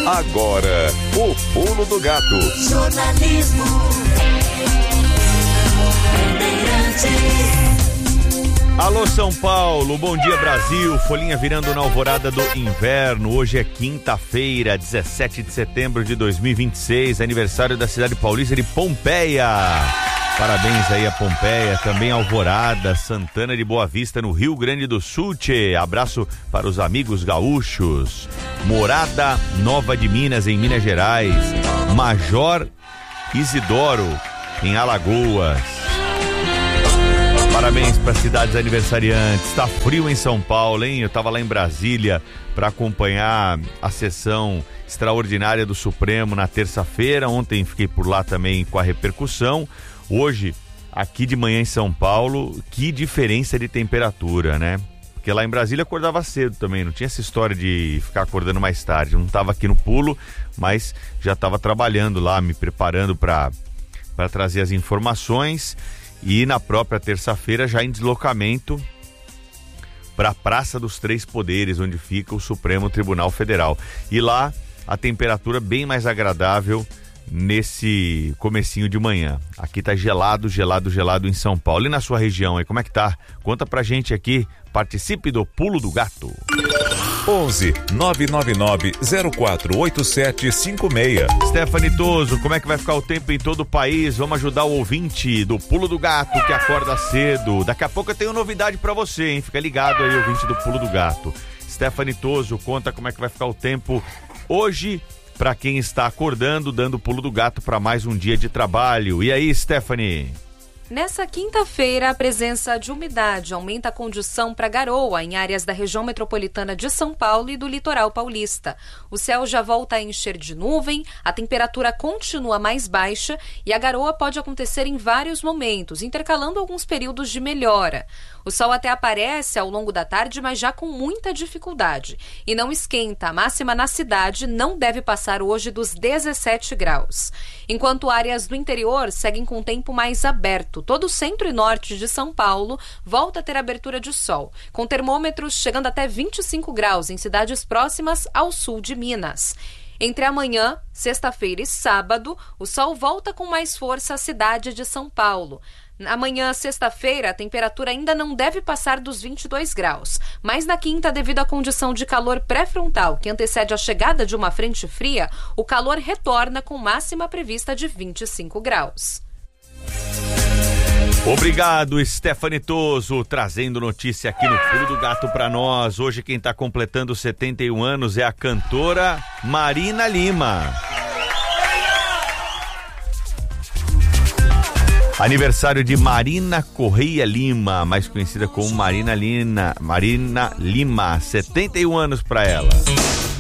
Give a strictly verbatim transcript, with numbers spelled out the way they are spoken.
Agora, o Pulo do Gato. Jornalismo. Alô São Paulo, bom dia Brasil, folhinha virando na alvorada do inverno. Hoje é quinta-feira, dezessete de setembro de dois mil e vinte e seis, aniversário da cidade paulista de Pompeia. Parabéns aí a Pompeia, também Alvorada, Santana de Boa Vista no Rio Grande do Sul. Tchê. Abraço para os amigos gaúchos. Morada Nova de Minas em Minas Gerais. Major Isidoro em Alagoas. Parabéns para cidades aniversariantes. Tá frio em São Paulo, hein? Eu tava lá em Brasília para acompanhar a sessão extraordinária do Supremo na terça-feira. Ontem fiquei por lá também com a repercussão. Hoje, aqui de manhã em São Paulo, que diferença de temperatura, né? Porque lá em Brasília acordava cedo também, não tinha essa história de ficar acordando mais tarde. Eu não tava aqui no pulo, mas já tava trabalhando lá, me preparando para para trazer as informações. E na própria terça-feira já em deslocamento para a Praça dos Três Poderes, onde fica o Supremo Tribunal Federal. E lá a temperatura bem mais agradável nesse comecinho de manhã. Aqui tá gelado, gelado, gelado em São Paulo. E na sua região aí, como é que tá? Conta pra gente aqui, participe do Pulo do Gato. onze nove nove nove zero quatro oito sete cinco seis. Stephanie Toso, como é que vai ficar o tempo em todo o país? Vamos ajudar o ouvinte do Pulo do Gato que acorda cedo. Daqui a pouco eu tenho novidade pra você, hein? Fica ligado aí, ouvinte do Pulo do Gato. Stephanie Toso, conta como é que vai ficar o tempo hoje para quem está acordando, dando pulo do gato para mais um dia de trabalho. E aí, Stephanie? Nessa quinta-feira, a presença de umidade aumenta a condição para garoa em áreas da região metropolitana de São Paulo e do litoral paulista. O céu já volta a encher de nuvem, a temperatura continua mais baixa e a garoa pode acontecer em vários momentos, intercalando alguns períodos de melhora. O sol até aparece ao longo da tarde, mas já com muita dificuldade. E não esquenta, a máxima na cidade não deve passar hoje dos dezessete graus. Enquanto áreas do interior seguem com o tempo mais aberto. Todo o centro e norte de São Paulo volta a ter abertura de sol, com termômetros chegando até vinte e cinco graus em cidades próximas ao sul de Minas. Entre amanhã, sexta-feira e sábado, o sol volta com mais força à cidade de São Paulo. Amanhã, sexta-feira, a temperatura ainda não deve passar dos vinte e dois graus, mas na quinta, devido à condição de calor pré-frontal que antecede a chegada de uma frente fria, o calor retorna com máxima prevista de vinte e cinco graus. Obrigado, Stephanie Toso, trazendo notícia aqui no Pulo do Gato para nós. Hoje quem está completando setenta e um anos é a cantora Marina Lima. Aniversário de Marina Correia Lima, mais conhecida como Marina Lina, Marina Lima, setenta e um anos para ela.